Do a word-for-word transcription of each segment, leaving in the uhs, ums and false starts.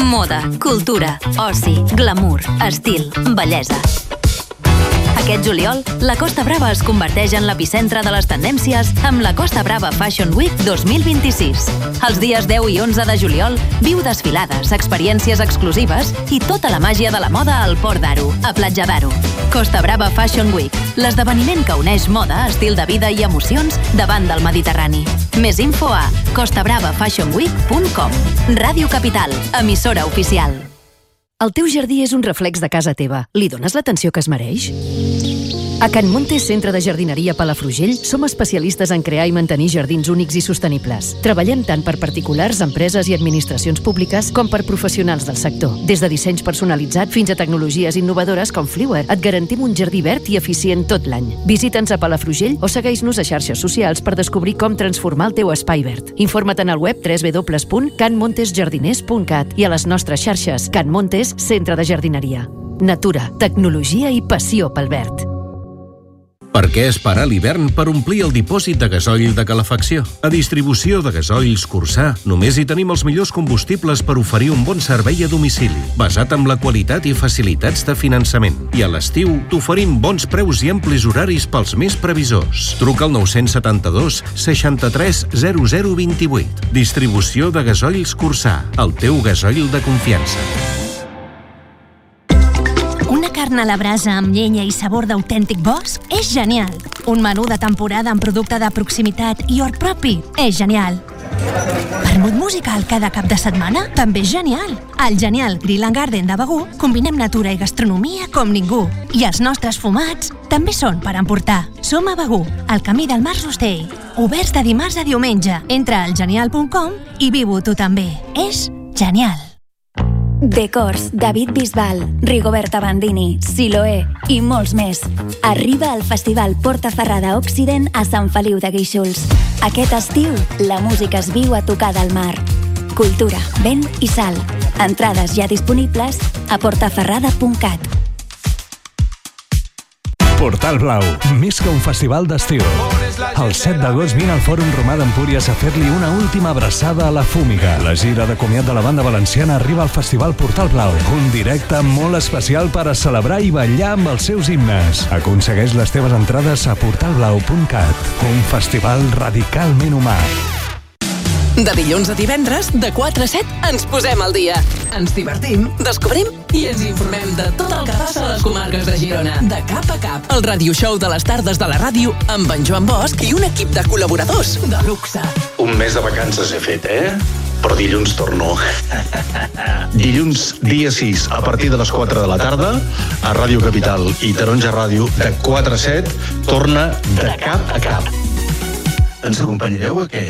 Moda, cultura, oci, glamour, estil, bellesa. Aquest juliol, la Costa Brava es converteix en l'epicentre de les tendències amb la Costa Brava Fashion Week dos mil vint-i-sis. Els dies deu i onze de juliol, viu desfilades, experiències exclusives i tota la màgia de la moda al Port d'Aro, a Platja d'Aro. Costa Brava Fashion Week, l'esdeveniment que uneix moda, estil de vida i emocions davant del Mediterrani. Més info a costa brava fashion week punt com. Ràdio Capital, emissora oficial. El teu jardí és un reflex de casa teva. Li dones l'atenció que es mereix? A Can Montes, centre de jardineria Palafrugell, som especialistes en crear i mantenir jardins únics i sostenibles. Treballem tant per particulars, empreses i administracions públiques com per professionals del sector. Des de dissenys personalitzats fins a tecnologies innovadores com Fliwer, et garantim un jardí verd i eficient tot l'any. Visita'ns a Palafrugell o segueix-nos a xarxes socials per descobrir com transformar el teu espai verd. Informa't en el web w w w punt can montes jardiners punt cat i a les nostres xarxes Can Montes, centre de jardineria. Natura, tecnologia i passió pel verd. Per què esperar l'hivern per omplir el dipòsit de gasoil de calefacció? A Distribució de Gasoils Cursà només hi tenim els millors combustibles per oferir un bon servei a domicili, basat en la qualitat i facilitats de finançament. I a l'estiu t'oferim bons preus i amplis horaris pels més previsors. Truca al nou setanta-dos seixanta-tres zero zero vint-i-vuit. Distribució de Gasoils Cursà, el teu gasoil de confiança. Carn a la brasa amb llenya i sabor d'autèntic bosc és genial. Un menú de temporada amb producte de proximitat i hort propi és genial. Vermut musical cada cap de setmana també és genial. Al Genial Grill and Garden de Begur combinem natura i gastronomia com ningú. I els nostres fumats també són per emportar. Som a Begur, al camí del Mar Rostell. Oberts de dimarts a diumenge. Entra al genial punt com i viu-ho tu també. És genial. Decors, David Bisbal, Rigoberta Bandini, Siloé i molts més. Arriba al Festival Portaferrada Occident a Sant Feliu de Guíxols. Aquest estiu, la música es viu a tocar del mar. Cultura, vent i sal. Entrades ja disponibles a portaferrada punt cat. Portal Blau, més que un festival d'estiu. El set d'agost vine al Fòrum Romà d'Empúries a fer-li una última abraçada a la Fúmiga. La gira de comiat de la banda valenciana arriba al Festival Portal Blau. Un directe molt especial per a celebrar i ballar amb els seus himnes. Aconsegueix les teves entrades a portal blau punt cat. Un festival radicalment humà. De dilluns a divendres, de quatre a set, ens posem al dia. Ens divertim, descobrim i ens informem de tot el que passa a les comarques de Girona. De cap a cap. El radio show de les tardes de la ràdio amb en Joan Bosch i un equip de col·laboradors de luxe. Un mes de vacances he fet, eh? Però dilluns torno. Dilluns, dia sis, a partir de les quatre de la tarda, a Ràdio Capital i Taronja Ràdio, de quatre a set, torna de cap a cap. Ens acompanyareu a què?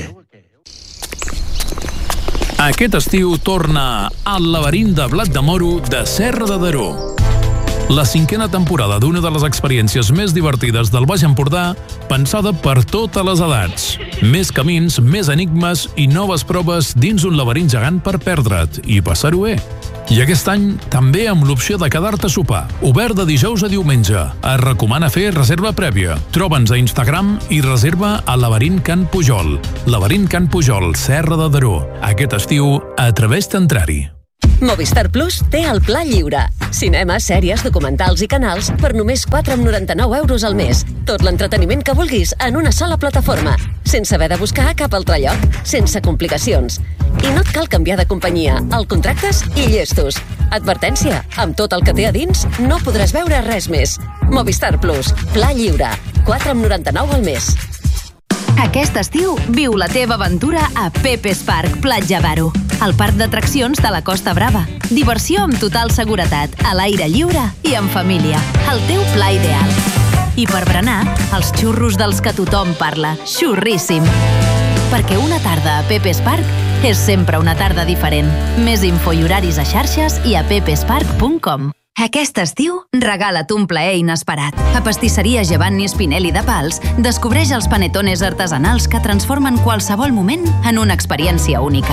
Aquest estiu torna al laberint de blat de moro de Serra de Daró. La cinquena temporada d'una de les experiències més divertides del Baix Empordà, pensada per totes les edats. Més camins, més enigmes i noves proves dins un laberint gegant per perdre't i passar-ho bé. I aquest any també amb l'opció de quedar-te a sopar. Obert de dijous a diumenge. Es recomana fer reserva prèvia. Troba'ns a Instagram i reserva a Laberint Can Pujol. Laberint Can Pujol, Serra de Daró. Aquest estiu, atreveix-te a entrar-hi. Movistar Plus té el Pla Lliure. Cinema, sèries, documentals i canals per només quatre coma noranta-nou euros al mes. Tot l'entreteniment que vulguis en una sola plataforma, sense haver de buscar a cap altre lloc, sense complicacions. I no et cal canviar de companyia, el contractes i llestos. Advertència, amb tot el que té a dins, no podràs veure res més. Movistar Plus, Pla Lliure, quatre coma noranta-nou al mes. Aquest estiu, viu la teva aventura a Pepes Park, Platja d'Aro, el parc d'atraccions de la Costa Brava. Diversió amb total seguretat, a l'aire lliure i en família. El teu pla ideal. I per berenar, els xurros dels que tothom parla. Xurríssim! Perquè una tarda a Pepes Park és sempre una tarda diferent. Més info i horaris a xarxes i a pepes park punt com. Aquest estiu, regala't un plaer inesperat. A Pastisseria Giovanni Spinelli de Pals, descobreix els panetones artesanals que transformen qualsevol moment en una experiència única.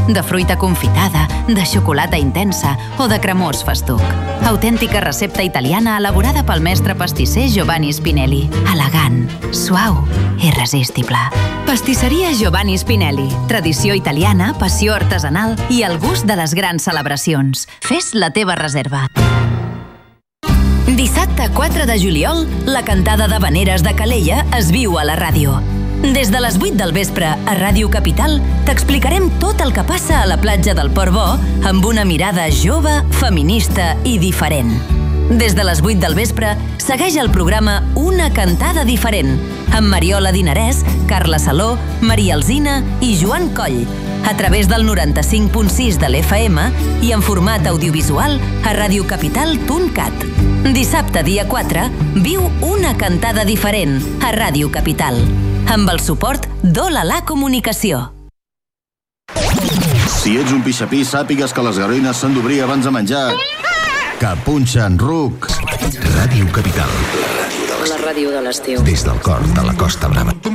de fruita confitada, de xocolata intensa o de cremós festuc. Autèntica recepta italiana elaborada pel mestre pastisser Giovanni Spinelli. Elegant, suau, irresistible. Pastisseria Giovanni Spinelli. Tradició italiana, passió artesanal i el gust de les grans celebracions. Fes la teva reserva. Dissabte quatre de juliol, la cantada d'havaneres de Calella es viu a la ràdio. Des de les vuit del vespre a Ràdio Capital t'explicarem tot el que passa a la platja del Port Bo amb una mirada jove, feminista i diferent. Des de les vuit del vespre segueix el programa Una cantada diferent amb Mariola Dinarès, Carla Saló, Maria Alsina i Joan Coll a través del noranta-cinc punt sis de l'F M i en format audiovisual a radiocapital punt cat. Dissabte dia quatre viu Una cantada diferent a Ràdio Capital amb el suport d'Olala Comunicació. Si ets un pixapí, sàpigues que les garoines s'han d'obrir abans de menjar. Que punxen rucs. Ràdio Capital. La ràdio de l'estiu. Des del cor de la Costa Brava.